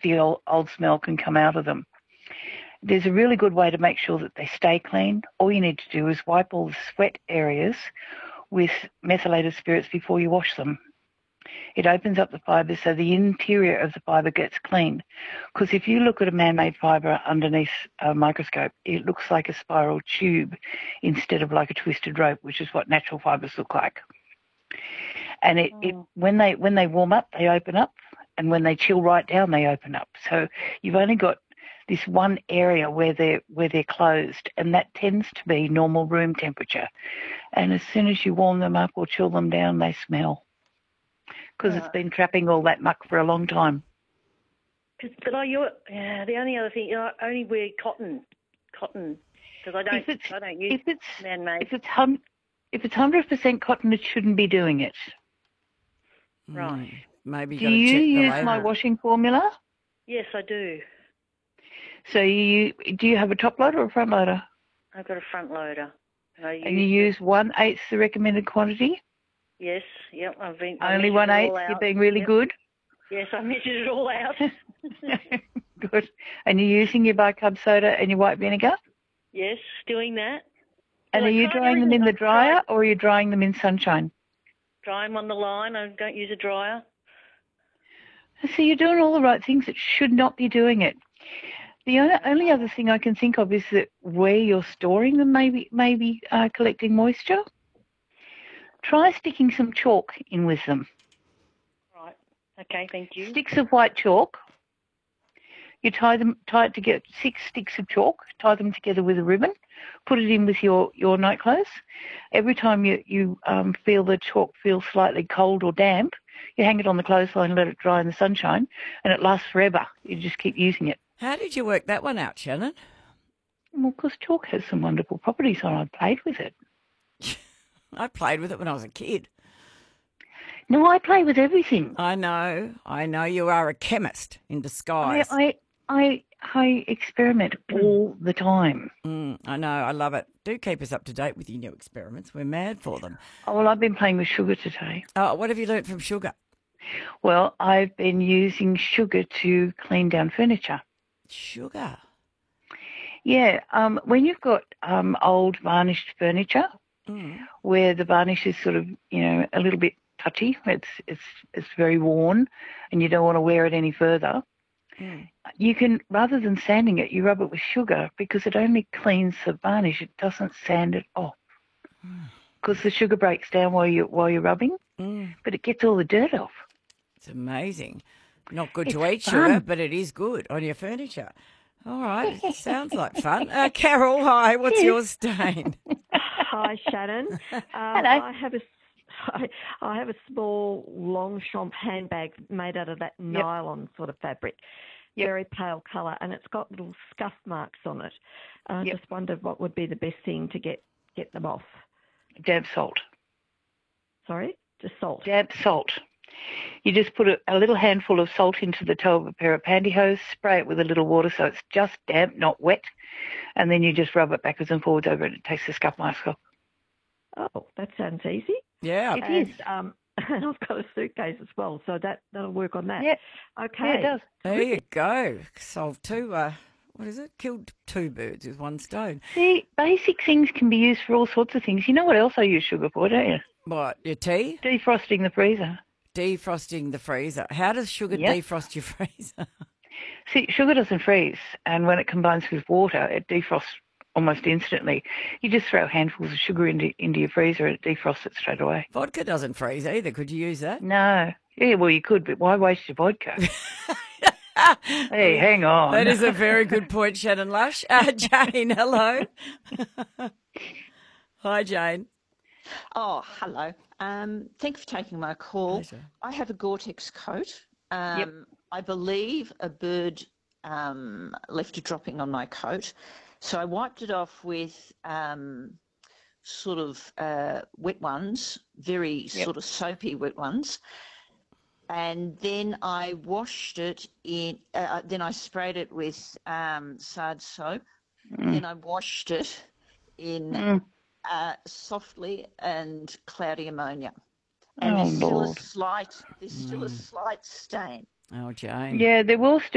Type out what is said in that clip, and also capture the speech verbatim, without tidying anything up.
musty old, old smell can come out of them. There's a really good way to make sure that they stay clean. All you need to do is wipe all the sweat areas with methylated spirits before you wash them. It opens up the fibre so the interior of the fibre gets clean. Because if you look at a man-made fibre underneath a microscope, it looks like a spiral tube instead of like a twisted rope, which is what natural fibres look like. And it, it when they when they warm up, they open up, and when they chill right down, they open up. So you've only got this one area where they're where they're closed, and that tends to be normal room temperature. And as soon as you warm them up or chill them down, they smell, because it's been trapping all that muck for a long time. But I, you're, yeah, the only other thing, you know, I only wear cotton, cotton, because I don't, I don't use if it's, man-made. If it's hun- if it's hundred percent cotton, it shouldn't be doing it. Right. Mm, maybe do you you check use the my washing formula? Yes, I do. So you do you have a top loader or a front loader? I've got a front loader. And, I and you use one eighth the recommended quantity? Yes, yep. I've been I only one eighth. You're being really yep. good. Yes, I measured it all out. Good. And you're using your bicarb soda and your white vinegar? Yes, doing that. And well, are you drying them in the dryer tried. or are you drying them in sunshine? Dry them on the line. I don't use a dryer. So you're doing all the right things that should not be doing it. The only other thing I can think of is that where you're storing them maybe maybe uh, collecting moisture. Try sticking some chalk in with them. Right. Okay, thank you. Sticks of white chalk. You tie them, tie it together, six sticks of chalk, tie them together with a ribbon, put it in with your, your night clothes. Every time you, you um, feel the chalk feel slightly cold or damp, you hang it on the clothesline and let it dry in the sunshine, and it lasts forever. You just keep using it. How did you work that one out, Shannon? Well, because chalk has some wonderful properties, and I played with it. I played with it when I was a kid. No, I play with everything. I know. I know you are a chemist in disguise. I I, I, I experiment all the time. Mm, I know. I love it. Do keep us up to date with your new experiments. We're mad for them. Oh, well, I've been playing with sugar today. Oh, what have you learnt from sugar? Well, I've been using sugar to clean down furniture. Sugar? Yeah. Um, when you've got um, old varnished furniture, mm. where the varnish is sort of, you know, a little bit touchy, it's it's it's very worn, and you don't want to wear it any further. Mm. You can, rather than sanding it, you rub it with sugar because it only cleans the varnish. It doesn't sand it off because mm. the sugar breaks down while you while you're rubbing, mm. but it gets all the dirt off. It's amazing. Not good it's to eat fun. sugar, but it is good on your furniture. All right, sounds like fun. Uh, Carol, hi. What's yes. your stain? Hi, Shannon. Um, Hello. I have a I, I have a small Longchamp handbag made out of that yep. nylon sort of fabric, yep. very pale colour, and it's got little scuff marks on it. I yep. just wondered what would be the best thing to get, get them off. Damp salt. Sorry? Just salt? Damp salt. You just put a, a little handful of salt into the toe of a pair of pantyhose, spray it with a little water so it's just damp, not wet, and then you just rub it backwards and forwards over it. It takes the scuff marks off. Oh, that sounds easy. Yeah. It and, is. Um, and I've got a suitcase as well, so that, that'll work on that. Yeah. Okay. Yeah, it does. There you go. Solved two, uh, what is it? Killed two birds with one stone. See, basic things can be used for all sorts of things. You know what else I use sugar for, don't you? What, your tea? Defrosting the freezer. Defrosting the freezer. How does sugar yep. defrost your freezer? See, sugar doesn't freeze, and when it combines with water, it defrosts almost instantly. You just throw handfuls of sugar into, into your freezer and it defrosts it straight away. Vodka doesn't freeze either. Could you use that? No. Yeah, well, you could, but why waste your vodka? Hey, hang on. That is a very good point, Shannon Lush. Uh, Jane, hello. Hi, Jane. Oh, hello. Um, thanks for taking my call. Pleasure. I have a Gore-Tex coat. Um, yep. I believe a bird um, left a dropping on my coat. So I wiped it off with um, sort of uh, wet ones, very yep. sort of soapy wet ones. And then I washed it in, uh, then I sprayed it with um, Sard soap. Mm. Then I washed it in Mm. uh, softly and cloudy ammonia. And Oh, there's still Lord. a slight, there's still a slight stain. Oh, Jane. Yeah, there will still